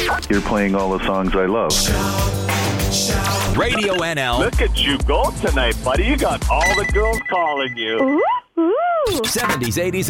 You're playing all the songs I love. Radio NL. Look at you go tonight, buddy. You got all the girls calling you. Ooh, ooh. 70s, 80s,